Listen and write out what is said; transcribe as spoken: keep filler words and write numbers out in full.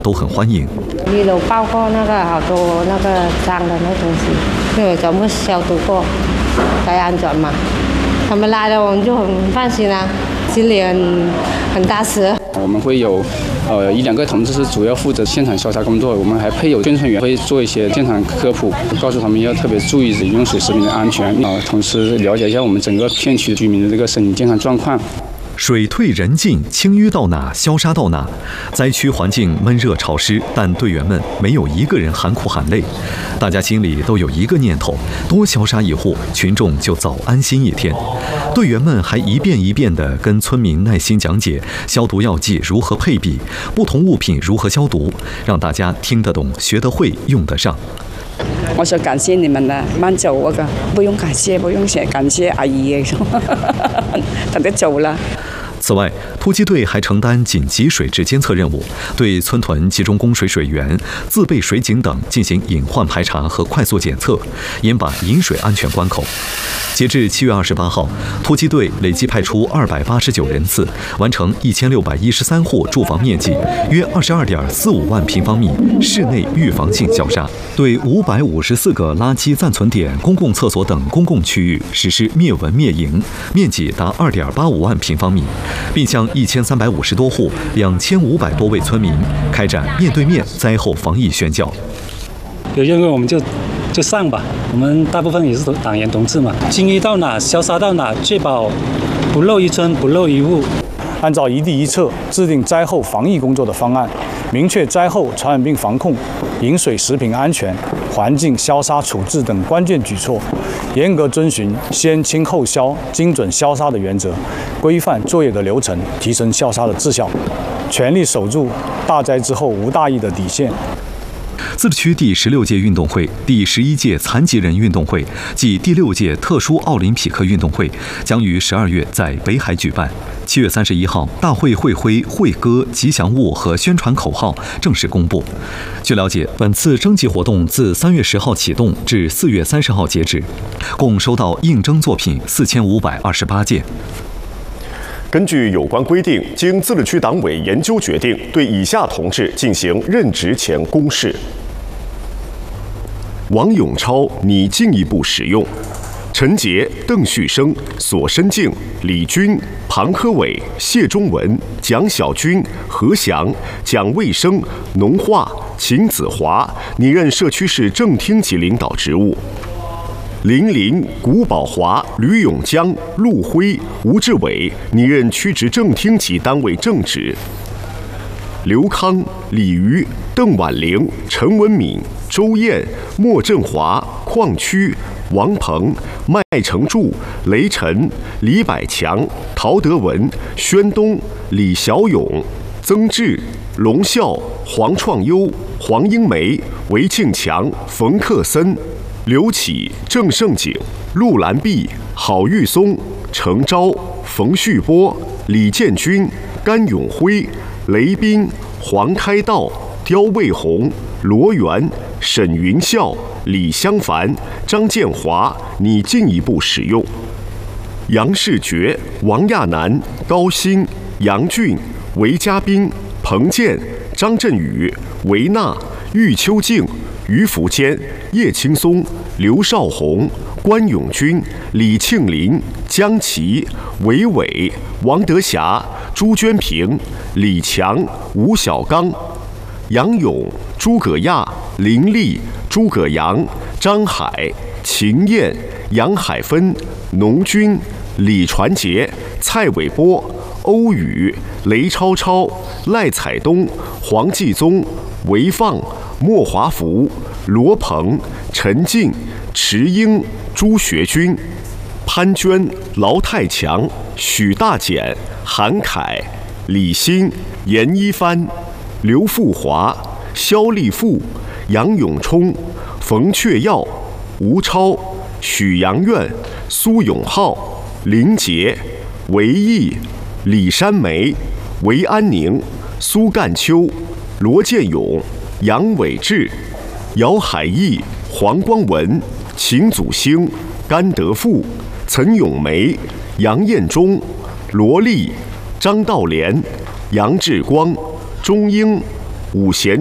都很欢迎。 一楼包括那个好多那个脏的那东西，因为全部消毒过，该安全嘛。他们来了，我们就很放心啦，心里很很踏实。 我们会有呃一两个同志是主要负责现场消杀工作，我们还配有宣传员会做一些现场科普，告诉他们要特别注意饮用水食品的安全啊、呃，同时了解一下我们整个片区居民的这个身体健康状况。 水退人进，清淤到哪消杀到哪。灾区环境闷热潮湿，但队员们没有一个人喊苦喊累，大家心里都有一个念头：多消杀一户，群众就早安心一天。队员们还一遍一遍地跟村民耐心讲解消毒药剂如何配比，不同物品如何消毒，让大家听得懂、学得会、用得上。 我想感谢你们了，慢走我个，不用感谢，不用谢，感谢阿姨，他都走了。 此外，突击队还承担紧急水质监测任务，对村屯集中供水水源、自备水井等进行隐患排查和快速检测，严把饮水安全关口。截至七月二十八号，突击队累计派出二百八十九人次，完成一千六百一十三户住房面积约二十二点四五万平方米室内预防性消杀，对五百五十四个垃圾暂存点、公共厕所等公共区域实施灭蚊灭蝇，面积达二点八五万平方米，并向一千三百五十多户、两千五百多位村民开展面对面灾后防疫宣教。 有任务我们就就上吧，我们大部分也是党员同志嘛，经历到哪消杀到哪，确保不漏一村不漏一户。 按照一地一策制定灾后防疫工作的方案，明确灾后传染病防控、饮水食品安全、环境消杀处置等关键举措，严格遵循先清后消、精准消杀的原则，规范作业的流程，提升消杀的质效，全力守住大灾之后无大疫的底线。 自治区第十六届运动会、第十一届残疾人运动会暨第六届特殊奥林匹克运动会将于十二月在北海举办。七月三十一号，大会会徽、会歌、吉祥物和宣传口号正式公布。据了解，本次征集活动自三月十号启动至四月三十号截止，共收到应征作品四千五百二十八件。 根据有关规定，经自治区党委研究决定，对以下同志进行任职前公示：王永超拟进一步使用；陈杰、邓旭生、索申静、李军、庞科伟、谢中文、蒋小军、何翔、蒋卫生、农化、秦子华拟任社区市正厅级领导职务。林林、古宝华、吕永江、陆辉、吴志伟拟任区直正厅级单位正职。刘康、李瑜、邓婉玲、陈文敏、周燕、莫振华、邝区、王鹏、麦成柱、雷晨、李百强、陶德文、宣东、李小勇、曾志、龙啸、黄创优、黄英梅、韦庆强、冯克森、刘启、郑胜景、陆兰碧、郝玉松、程钊、冯旭波、李建军、甘永辉、雷斌、黄开道、刁卫红、罗源、沈云笑、李香凡、张建华拟进一步使用。杨世觉、王亚楠、高鑫、杨俊、韦家斌、彭健、张振宇、韦娜、郁秋静、于福坚、叶青松、刘少红、关永军、李庆林、江琪、韦伟、王德霞、朱娟平、李强、吴小刚、杨勇、诸葛亚、林丽、诸葛阳、张海、秦燕、杨海芬、农军、李传杰、蔡伟波、欧宇、雷超超、赖彩东、黄继宗、韦放、莫华福、罗鹏、陈静、池英、朱学军、潘娟、劳太强、许大简、韩凯、李欣、严一帆、刘富华、肖立富、杨永冲、冯确耀、吴超、许阳院、苏永浩、林杰、韦毅、李山梅、韦安宁、苏干秋、罗建勇、杨伟志、姚海义、黄光文、秦祖兴、甘德富、岑永梅、杨彦忠、罗丽、张道莲、杨志光、钟英、 五贤